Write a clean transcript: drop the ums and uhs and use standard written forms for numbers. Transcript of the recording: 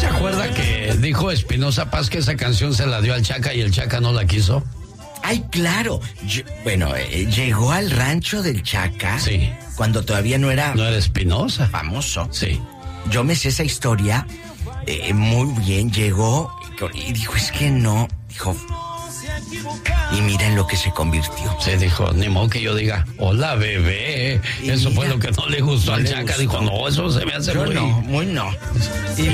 se acuerda que dijo Espinoza Paz que esa canción se la dio al Chaca y el Chaca no la quiso? Ay, claro. Llegó al rancho del Chaca. Sí. Cuando todavía no era... No era Espinoza. Famoso. Sí. Yo me sé esa historia muy bien. Llegó y dijo, es que no. Dijo... Y mira en lo que se convirtió. Se dijo, ni modo que yo diga, hola bebé. Y eso mira, fue lo que no le gustó no al le Chaca. gustó. Dijo, no, eso se me hace Yo muy... no, muy no. Y